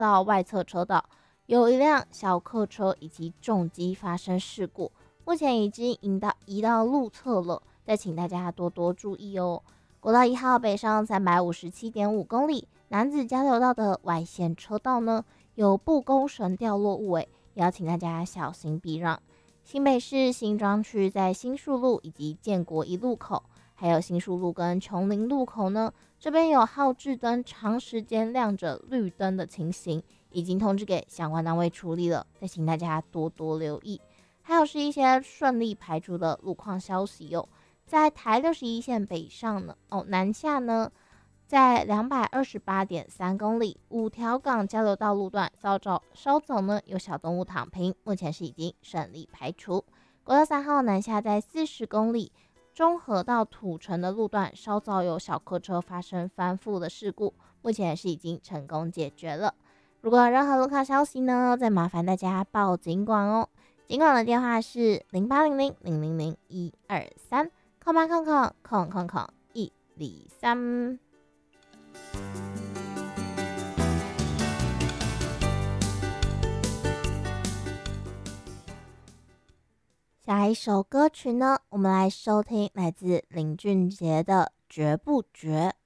道外侧车道有一辆小客车以及重机发生事故，目前已经移到路侧了，再请大家多多注意哦。国道1号北上357.5公里，男子交流道的外线车道呢有布工绳掉落物，也要请大家小心避让。新北市新庄区在新树路以及建国一路口，还有新树路跟琼林路口呢，这边有号志灯长时间亮着绿灯的情形，已经通知给相关单位处理了，再请大家多多留意。还有是一些顺利排除的路况消息哟，在台61线北上呢，南下呢，在228.3公里五条港交流道路段稍早呢有小动物躺平，目前是已经顺利排除。国道3号南下在40公里中和到土城的路段稍早有小客车发生翻覆的事故，目前是已经成功解决了。如果有任何路况消息呢，再麻烦大家报警管哦。警管的电话是0800000123，空八空空空空空123。下一首歌曲呢，我们来收听来自林俊杰的《绝不绝》。